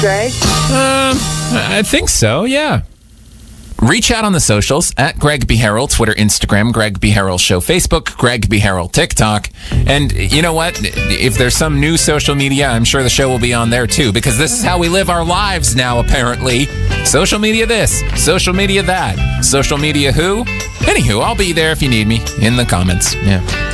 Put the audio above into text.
Greg? I think so, yeah. Reach out on the socials at Greg B. Harrell, Twitter, Instagram, Greg B. Harrell Show, Facebook, Greg B. Harrell, TikTok. And you know what? If there's some new social media, I'm sure the show will be on there too, because this is how we live our lives now, apparently. Social media this, social media that, social media who? Anywho, I'll be there if you need me in the comments. Yeah.